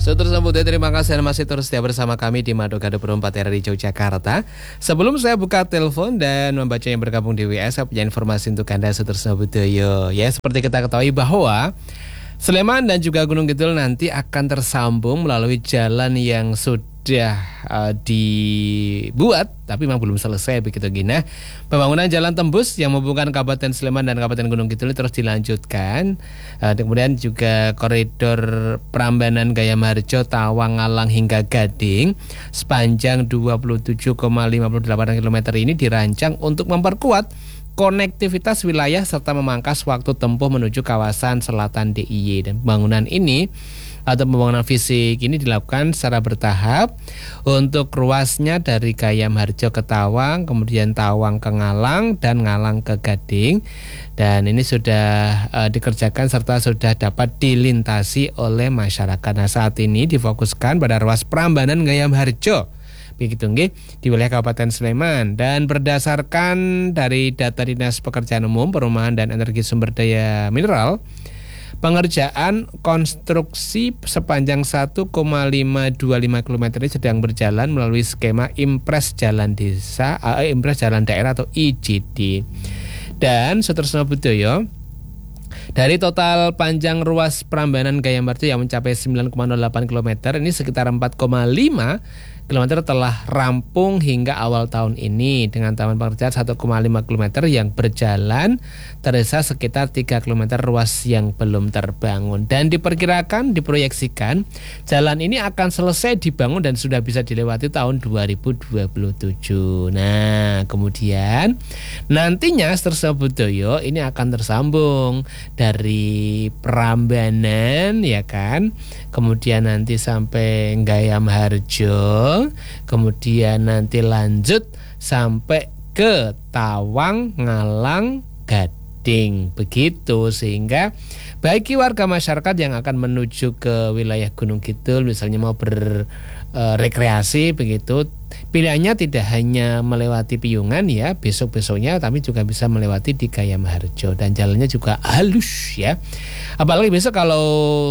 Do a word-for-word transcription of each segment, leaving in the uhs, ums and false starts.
Saudara Sambudia, terima kasih dan masih terus setia bersama kami di Mado Gado Pro empat R di Yogyakarta. Sebelum saya buka telepon dan membaca yang bergabung di W A, saya punya informasi untuk Anda, Saudara Sambudia. Ya, seperti kita ketahui bahwa Sleman dan juga Gunung Kidul nanti akan tersambung melalui jalan yang sudah uh, dibuat, tapi memang belum selesai begitu gini. Pembangunan jalan tembus yang menghubungkan Kabupaten Sleman dan Kabupaten Gunung Kidul terus dilanjutkan. Uh, kemudian juga koridor Prambanan Gayamharjo, Tawang, Ngalang hingga Gading sepanjang dua puluh tujuh koma lima delapan kilometer ini dirancang untuk memperkuat konektivitas wilayah serta memangkas waktu tempuh menuju kawasan selatan D I Y. Dan pembangunan ini atau pembangunan fisik ini dilakukan secara bertahap untuk ruasnya dari Gayamharjo ke Tawang, kemudian Tawang ke Ngalang, dan Ngalang ke Gading. Dan ini sudah uh, dikerjakan serta sudah dapat dilintasi oleh masyarakat. Nah, saat ini difokuskan pada ruas Prambanan Gayamharjo, begitu nggih, di wilayah Kabupaten Sleman. Dan berdasarkan dari data Dinas Pekerjaan Umum, Perumahan dan Energi Sumber Daya Mineral, pengerjaan konstruksi sepanjang satu koma lima dua lima kilometer ini sedang berjalan melalui skema Impres Jalan Desa, eh, Impres Jalan Daerah atau I J D. Dan Saudara Budaya, dari total panjang ruas Prambanan Gayamharjo yang mencapai sembilan koma nol delapan kilometer, ini sekitar empat koma lima kilometer telah rampung hingga awal tahun ini, dengan tahapan pengerjaan satu koma lima kilometer yang berjalan, tersisa sekitar tiga kilometer ruas yang belum terbangun. Dan diperkirakan, diproyeksikan jalan ini akan selesai dibangun dan sudah bisa dilewati tahun dua ribu dua puluh tujuh. Nah, kemudian nantinya Setersebudoyo ini akan tersambung dari Prambanan, ya kan, kemudian nanti sampai Gayamharjo, kemudian nanti lanjut sampai ke Tawang, Ngalang, Gading, begitu. Sehingga bagi warga masyarakat yang akan menuju ke wilayah Gunung Kidul, misalnya mau berrekreasi, begitu, pilihannya tidak hanya melewati Piungan ya besok-besoknya, tapi juga bisa melewati di Gayamharjo, dan jalannya juga halus ya. Apalagi besok kalau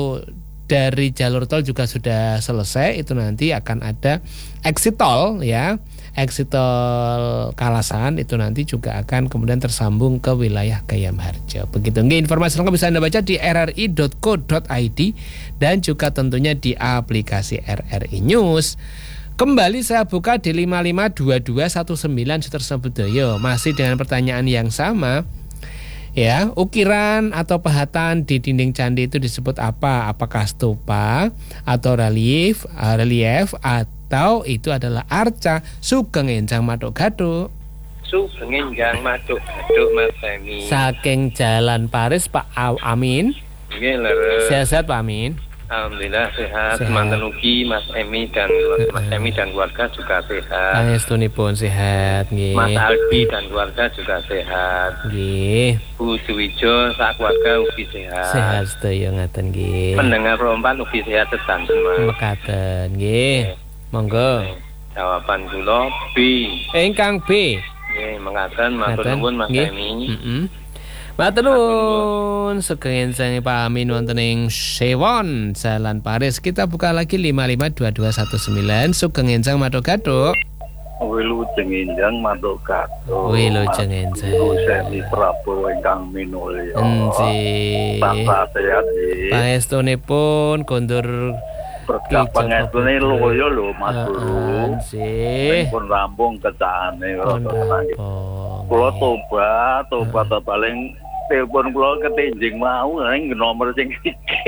dari jalur tol juga sudah selesai, itu nanti akan ada exit tol ya, exit tol Kalasan, itu nanti juga akan kemudian tersambung ke wilayah Gayamharjo. Begitu nggih, informasi lengkap bisa Anda baca di r r i dot co dot i d dan juga tentunya di aplikasi R R I News. Kembali saya buka di lima lima dua dua satu sembilan Setersebudoyo, masih dengan pertanyaan yang sama. Ya, ukiran atau pahatan di dinding candi itu disebut apa? Apakah stupa atau relief, relief atau itu adalah arca? Sugeng enjang Maduk Gaduk. Sugeng enjang Maduk Gaduk, Mas Emi. Saking Jalan Paris, Pak Amin. Nggih, leres. Sehat-sehat Pak Amin. Alhamdulillah sehat. Sehat. Manten ugi Mas Emi dan Mas Emi dan keluarga juga sehat. Pangestunipun sehat nggih. Mas Albi dan keluarga juga sehat. Nggih. Bu Suwijo sak keluarga ugi sehat. Sehat sedaya ngaten nggih. Pendengar rompan ugi sehat sedanten, Mas. Mekaten nggih. Monggo. Jawaban kula B. Ingkang B. Nggih, mengatakan matur nuwun Mas Emi. Heeh. Matur nuwun, sugeng enjang Pak Amin wonten ing Sewon Jalan Paris. Kita buka lagi lima lima dua dua satu sembilan. Sugeng enjang Maduk Gaduk. Wilujeng enjang Maduk Gaduk. Wilujeng enjang. Gusti Prabowo ingkang minulya. Enjih. Tansah sehat nggih. Pangestunipun kondur berkah pangestune loyo lho Mas Guru. Enjih. Pun rampung kecahane kula. Kula tobat, tobat paling telepon kula ketinjing mau ning nomor sing iki.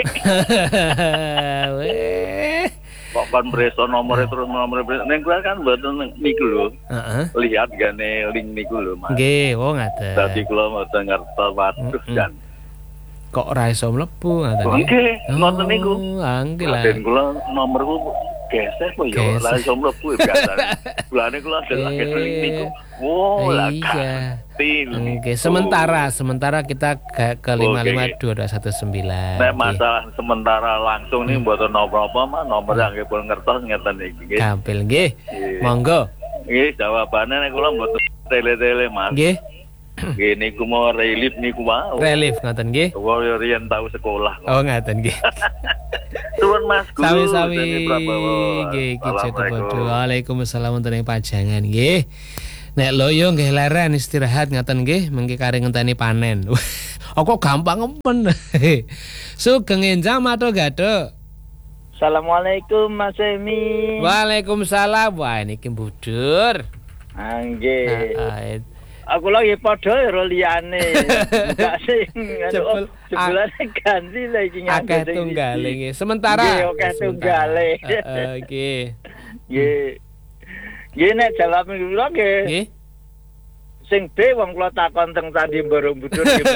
Weh. Kok kan preso nomore terus nomor ning kula kan mboten niku lho. Heeh. Lihat gane link niku lho Mas. Nggih, oh ngaten. Dadi kula mboten ngertos waduh kan. Kok ora iso mlebu ngaten. Nggih, ngoten niku. Ah, nggih lah. Den kula nomorku gesek kok ya ora iso mlebu biasa. Bulane kula delok link niku. Oh, lah. Iya. Oke, sementara sementara kita ke, ke lima lima dua dua satu sembilan. Nek masalah sementara langsung nih mboten napa-napa mah nomor yang pun ngertos ngeten iki nggih. Gampil nggih. Monggo. Nggih, jawabane nek kula mboten tele-tele Mas. Nggih. Nggih niku mau relief niku mau. Relief ngoten nggih. Kulo riyen tau sekolah. Oh ngaten nggih. Turun Mas Guru. Sami-sami Dene Prabowo. nggih Ki Joko Assalamualaikum. Bodo. Waalaikumsalam wonten ing pajangan nggih. Nek loyo nggih leren istirahat ngaten nggih mengki kare ngenteni panen. Oh kok gampang men. Sugeng enjang matur gaduk. Assalamualaikum Mas Emi. Waalaikumsalam. Wah niki budur. Nggih. Ah, Aku lagi padha karo liyane. Enggak sing Jebul- jebulane ganti lha iki akeh tunggale nggih. Sementara Nggih, akeh sementara. tunggale. Heeh nggih. Nggih. Nggih nek jawab kula nggih. Nggih. Sing B wong kula takon teng Candi Borobudur nggih.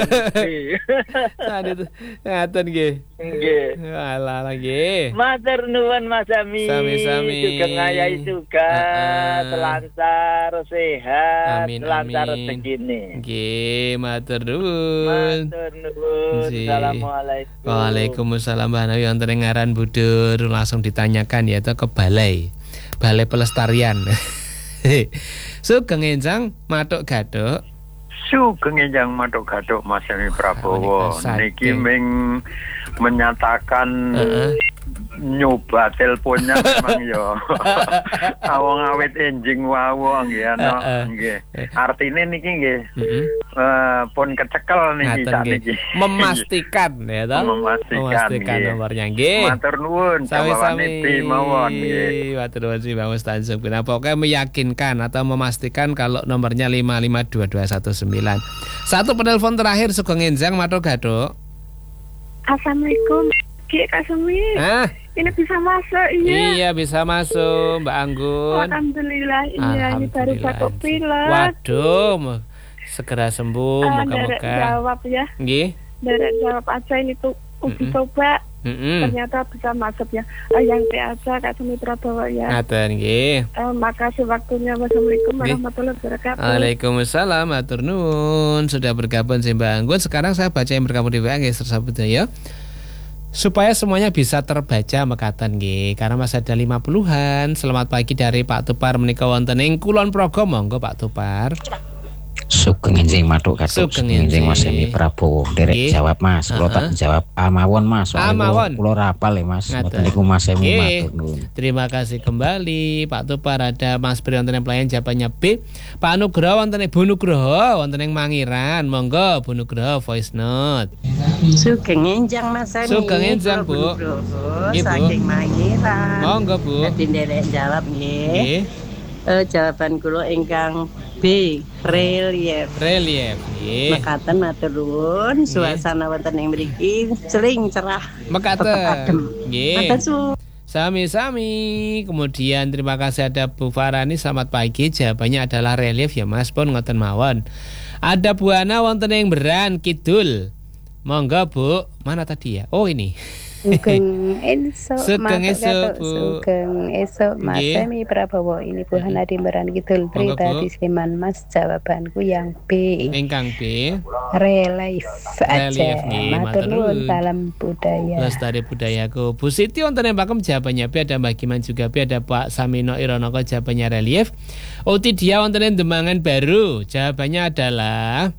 Sadi ngaten nggih. Nggih. Alah nggih. Matur nuwun Mas Ami. Sami-sami. Sugeng ayahi suga, Heeh. lancar, sehat, Amin, lancar amin. rezekine. Nggih, matur nuwun. Matur nuwun. Nggih. Assalamualaikum. Waalaikumsalam Mbak Nawi wonten ing ngaran Budur langsung ditanyakan ya ke balai. Balai Pelestarian. Sugeng enjang matuk gaduk. Sugeng enjang matuk gaduk Mas Emi Prabowo. Menika Niki saking. ming menyatakan Heeh. nyoba teleponnya memang yo. Awang awet enjing wawu nggih ana Heeh. nggih. Artine niki nggih Heeh. eh, pun kecekel niki Ngaten nggih. sakniki. Memastikan ya toh. Memastikan, Memastikan nggih. nomornya nggih. Matur nuwun Sami-sami. jawabane P mawon nggih. Matur nuwun sih Bang Ustaz Zubin. Pokoknya meyakinkan atau memastikan kalau nomornya lima lima dua dua satu sembilan. Satu penelpon terakhir Sugeng enjang matuk gaduk. Assalamualaikum, Ki Kasumi. Ah, Ini bisa masuk, iya. iya bisa masuk Mbak Anggun. Alhamdulillah, iya ini baru Alhamdulillah. batuk pilek. Waduh, mo- segera sembuh Ah, derek moga-moga. jawab ya, Nggih. derek jawab aja ini tuh uji Mm-mm. coba. Heeh. Ternyata bisa masuk ya. Eh, yang P aja Kak Sumi Prabowo ya. Ngaten nggih. Eh, makasih waktunya. Wassalamualaikum Nggih. warahmatullahi wabarakatuh. Waalaikumsalam, matur nuwun. Sudah bergabung sih Mbak Anggun. Sekarang saya baca yang bergabung di W A nggih tersabut ya. Supaya semuanya bisa terbaca mekaten nggih. Karena masih ada lima puluhan. Selamat pagi dari Pak Tupar menika wonten ing Kulon Progo. Monggo Pak Tupar. Sugeng enjing matuk gaduk Sugeng Sugeng enjing Mas enjing. Emi Prabowo derek Nggih. jawab Mas kula tak Heeh. jawab amawon Mas soalnya Amawon. kula rapal ya Mas Ngaten. mboten niku Mas Emi Nggih. matur nuwun. Terima kasih kembali Pak Tupar. Ada Mas Pri wonten ing pelayan jawabannya B. Pak Nugroho wonten ing Bu Nugroho wonten ing Mangiran. Monggo Bu Nugroho voice note. Sugeng enjang Mas Emi. Sugeng enjang, Bu. Nggih, Bu. Saking Mangiran. Monggo Bu. Dadi nderek jawab nggih. Nggih. Eh jawaban kula ingkang B, relief. Relief. Nggih. Mekaten matur nuwun, suasana wonten ing mriki sering cerah. Tetep Mekaten. adem. Nggih. Matur suwun. Sami-sami. Kemudian terima kasih ada Bu Farani. Selamat pagi. Jawabannya adalah relief ya Mas pun ngoten mawon. Ada Bu Ana wonten ing Beran Kidul. Monggo Bu. Mana tadi ya? Oh ini. Sugeng esok, Sugeng matuk esok, gaduk. Bu. Sugeng esok, Mas Nggih. Semi Prabowo. Ini Bu Hana di Beran Kidul, Monggo, Bu. Pribadi Sleman. Mas, jawabanku yang B. Ingkang B. Relief aja. Relief, nggih, matur Matur nuwun, nuwun. salam budaya. Lestari budayaku. Bu Siti wonten ing Pakem jawabannya B. Ada Mbak Giman juga B. Ada Pak Samino Ironoko jawabannya relief. Otidia wonten ing Demangan Baru. Jawabannya adalah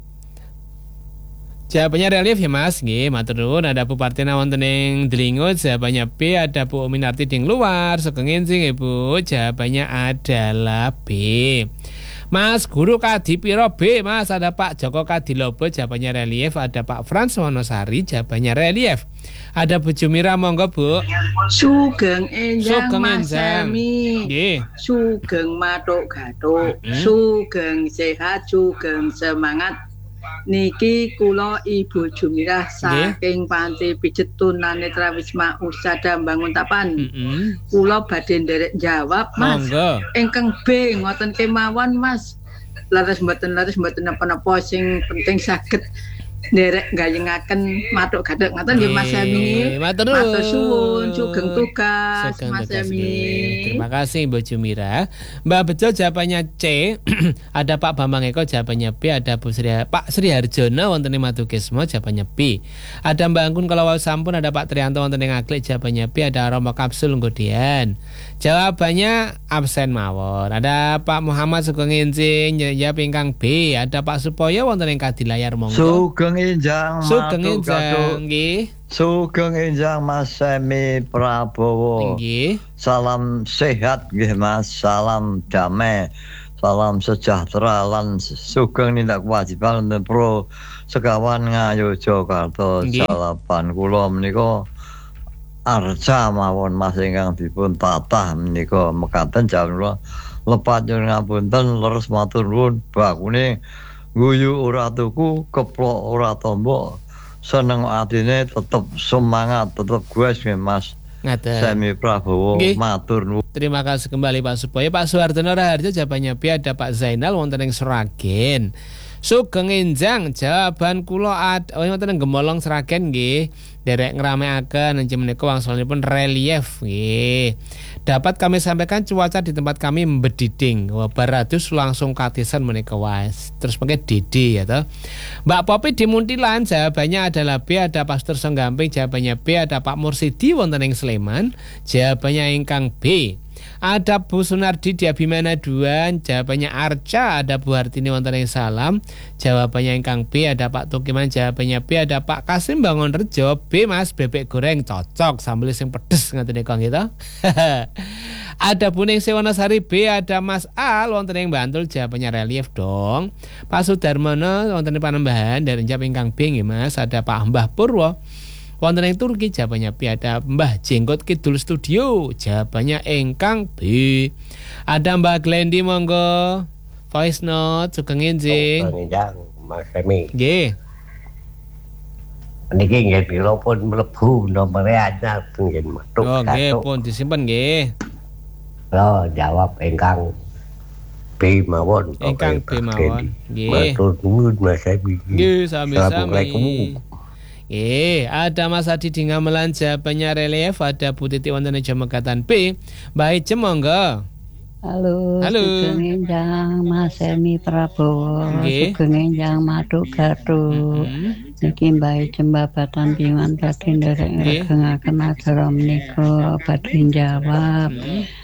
Jawabannya relief ya Mas. Nggih, matur nuwun. Ada Bu Partina wonten ing Delingo, jawabannya B. Ada Bu Minarti ding luar. Sugeng enjing Ibu. Jawabannya adalah B. Mas Guru Kadi piro B Mas. Ada Pak Joko Kadilobo, jawabannya relief. Ada Pak Frans Wonosari, jawabannya relief. Ada Bu Jumira, monggo Bu. Sugeng enjang Sugeng Mas enjang. Emi. Nggih. Sugeng matuk gaduk. Mm-mm. Sugeng sehat, sugeng semangat. Niki kula Ibu Jumirah saking Panti Pijet Tunanetra Wisma Usada Bangun Tapan. Heeh. Kula badhe nderek jawab Mas. Monggo. Ingkang B ngoten kemawon Mas. Laras mboten laras mboten napa-napa sing penting saged nderek gayengaken matuk gadhek ngoten nggih Mas Semi. Matur Matur suwun, sugeng tugas Sugeng Mas tugas, Semi. nggih. Terima kasih Mbak Jumira. Mbak Bejo jawabannya C. Ada Pak Bambang Eko jawabannya B. Ada Bu Sri Pak Sri Harjono wonten ing Madukismo jawabannya B. Ada Mbak Anggun kalau sampun, ada Pak Trianto wonten ing Aglik jawabannya B. Ada Romo Kapsul Ngodian. Jawabannya absen mawon. Ada Pak Muhammad Sugeng Enjing jawab ingkang B. Ada Pak Supoyo wonten ing Kadilayar monggo. Sugeng Enjang Sugeng Enjang nggih. Sugeng Enjang Mas Semi Prabowo. Nggih. Salam sehat nggih Mas, salam damai, salam sejahtera lan sugeng nindak kewajiban dan pro sekawan ngayo Jakarta. Salapan kula menika arca mawon Mas ingkang dipun tatah menika mekaten jawab lepat nyuwun ngapunten leres matur nuwun bakune guyu ora tuku keplok ora tombo seneng atine tetep semangat tetep guys nggih Mas Semi Prabowo matur nuwun. Terima kasih kembali Pak Supoyo. Pak Suhardono Raharjo jawabannya B. Ada Pak Zainal wonten ing Sragen. Sugeng Enjang jawaban kula ad oh wonten ing Gemolong Sragen nggih. Derek ngramekaken njenengan menika wangsulipun relief nggih. Dapat kami sampaikan cuaca di tempat kami mbediding. Wah baratus langsung katisan menika wae. Terus pakai Didi ya toh. Mbak Popi di Muntilan jawabannya adalah B. Ada Pastor Senggamping jawabannya B. Ada Pak Mursidi wonten ing Sleman jawabannya ingkang B. Ada Bu Sunardi di Abimana dua jawabannya Arca. Ada Bu Hartini wonten ing Salam jawabannya ingkang B. Ada Pak Tukiman jawabannya B. Ada Pak Kasim Bangunrejo B. Mas bebek goreng cocok sambel sing pedes ngoten niku gitu. Ada Bu Ningsih Wonosari B. Ada Mas Al wonten ing Bantul jawabannya relief dong. Pak Sudarmono wonten ing Panembahan dari jawab ingkang B nggih Mas. Ada Pak Mbah Purwo wonten ing Turki jawabannya B. Ada Mbah Jenggot Kidul Studio jawabannya ingkang B. Ada Mbak Glendi monggo voice note sugeng enjing. Sugeng enjang Mas Semi. Nggih. Niki nggih kula pun mlebu nomere anyar nggih metu. Oh nggih pun disimpen nggih. Lo jawab ingkang B mawon. Ingkang B mawon. Nggih. Matur nuwun Mas Semi. Nggih sami-sami. Assalamualaikum. Eh, ada Mas Adi di Gamelan jawabannya relief, ada Bu Titi wonten ing Jemekatan B. Baik jem monggo. Halo, Halo. Sugeng Enjang Mas Semi Prabowo, Sugeng Enjang Maduk Gardu. Niki Mbak Jembatan Bingan badhe nderek ngregengaken acara menika badhe jawab.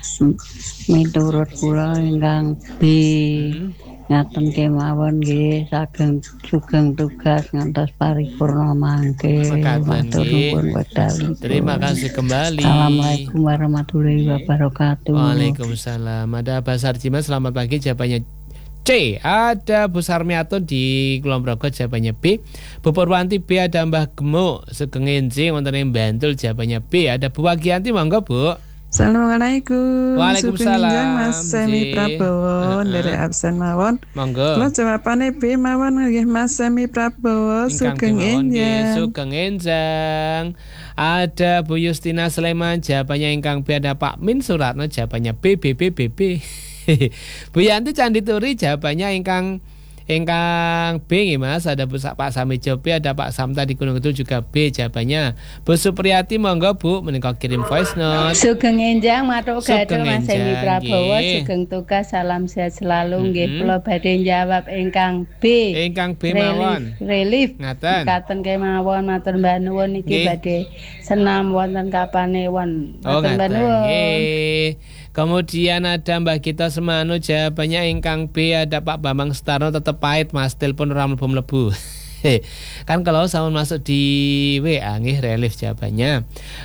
Miturut kula ingkang B. Ngaten kemawon nggih sageng sugeng tugas ngantos paripurna mangke. Matur nuwun wedal. Terima kasih kembali. Assalamualaikum warahmatullahi wabarakatuh. Waalaikumsalam. Ada Basar Jima selamat pagi jawabannya C. Ada Bu Sarmiato di Kulon Progo jawabannya B. Bu Purwanti B. Ada Mbah Gemuk Sugeng Enjing wonten ing Bantul jawabannya B. Ada Bu Wagianti monggo Bu. Assalamualaikum. Waalaikumsalam. Mas Semi Prabowo dari absen mawon. Monggo. Kula jawabane B mawon nggih Mas Semi Prabowo Sugeng Enjang. Sugeng Enjang. Ada Bu Justina Sleman jawabannya ingkang B. Ada Pak Min Suratno jawabannya B B B B B. Bu Yanti Candituri jawabannya ingkang ingkang B nggih Mas. Ada Bu Pak Samijo B, ada Pak Samta di Gunung Kidul juga B jawabannya. Bu Supriyati monggo Bu menika kirim voice note. Sugeng Enjang matur gadhah Mas Semi Prabowo sugeng tugas salam sehat selalu nggih. Mm-hmm. Kula badhe jawab ingkang B. Ingkang B mawon. Relief. Ngaten. Katen kemawon matur mbah nuwun iki badhe senam wonten kapane won. Matur mbah nuwun. Kemudian ada Mbak Gita Semano jawabannya ingkang B. Ada Pak Bambang Sutarno tetep pahit Mas telepon ora mlebu-mlebu. Kan kalau sampun masuk di W A nggih relief jawabannya.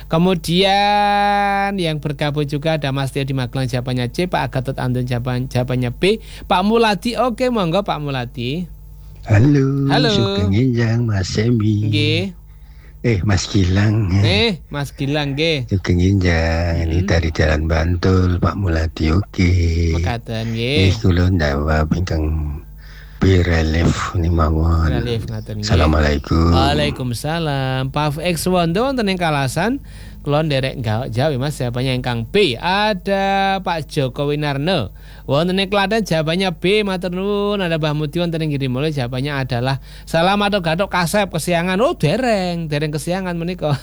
Kemudian yang bergabung juga ada Mas Tio di Magelang jawabannya C. Pak Agatot Andun jawaban, jawabannya B. Pak Muladi oke monggo Pak Muladi. Halo. Halo. Sugeng Enjang Mas Semi. Nggih. Eh Mas Gilang. Eh Mas Gilang nggih. Sugeng Enjang hmm. Ini dari Jalan Bantul Pak Muladi oke. Mekaten nggih. Eh kula jawab ingkang B relief ni mawon. Relief ngaten nggih. Assalamualaikum. Waalaikumsalam. Pak X Wondo wonten ing Kalasan Kulon derek gawak Jawi Mas, jawabannya ingkang B. Ada Pak Joko Winarno. Wonten ing Klaten jawabannya B, matur nuwun. Ada Mbah Muti wonten ing Girimola jawabannya adalah salah matok-gatok kasep kesiangan. Oh dereng, dereng kesiangan menika.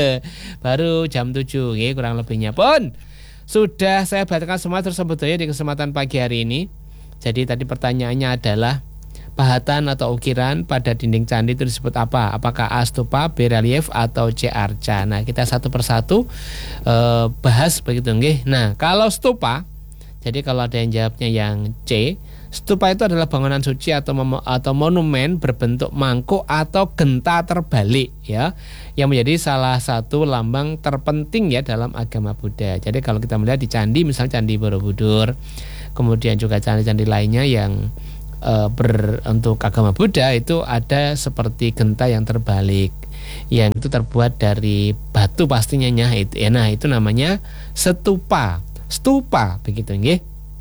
Baru jam tujuh nggih kurang lebihnya pun. Sudah saya bacakan semua tersebut ya di kesempatan pagi hari ini. Jadi tadi pertanyaannya adalah pahatan atau ukiran pada dinding candi itu disebut apa? Apakah A stupa, B relief, atau C arca? Nah, kita satu persatu uh, bahas begitu nggih. Nah, kalau stupa, jadi kalau ada yang jawabnya yang C, stupa itu adalah bangunan suci atau mem- atau monumen berbentuk mangkuk atau genta terbalik ya, yang menjadi salah satu lambang terpenting ya dalam agama Buddha. Jadi kalau kita melihat di candi, misalnya Candi Borobudur, kemudian juga candi-candi lainnya yang Uh, ber, untuk agama Buddha itu ada seperti genta yang terbalik yang itu terbuat dari batu pastinya ya, itu, ya, nah itu namanya stupa stupa begitu nggih.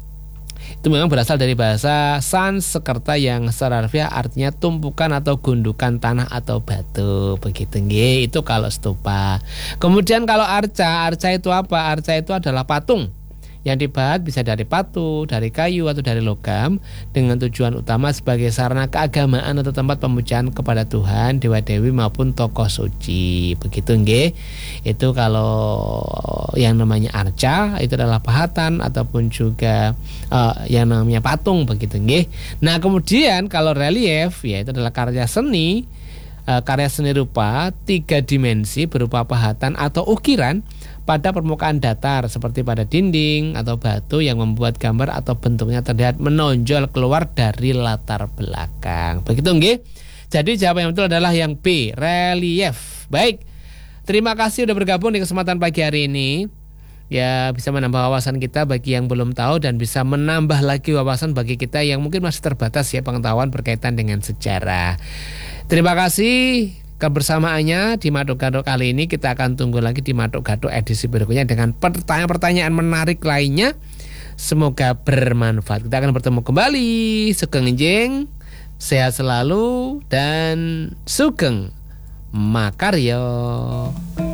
Itu memang berasal dari bahasa Sanskerta yang secara harfiah artinya tumpukan atau gundukan tanah atau batu begitu nggih. Itu kalau stupa. Kemudian kalau arca, arca itu apa? Arca itu adalah patung yang dibuat bisa dari batu, dari kayu, atau dari logam dengan tujuan utama sebagai sarana keagamaan atau tempat pemujaan kepada Tuhan, dewa-dewi maupun tokoh suci. Begitu nggih. Itu kalau yang namanya arca itu adalah pahatan ataupun juga uh, yang namanya patung begitu nggih. Nah, kemudian kalau relief ya itu adalah karya seni uh, karya seni rupa tiga dimensi berupa pahatan atau ukiran pada permukaan datar seperti pada dinding atau batu yang membuat gambar atau bentuknya terlihat menonjol keluar dari latar belakang. Begitu nggih. Jadi jawaban yang betul adalah yang B, relief. Baik. Terima kasih sudah bergabung di kesempatan pagi hari ini. Ya, bisa menambah wawasan kita bagi yang belum tahu dan bisa menambah lagi wawasan bagi kita yang mungkin masih terbatas ya pengetahuan berkaitan dengan sejarah. Terima kasih kebersamaannya di Maduk Gaduk kali ini. Kita akan tunggu lagi di Maduk Gaduk edisi berikutnya dengan pertanyaan-pertanyaan menarik lainnya. Semoga bermanfaat. Kita akan bertemu kembali. Sugeng enjing, sehat selalu dan sugeng makaryo.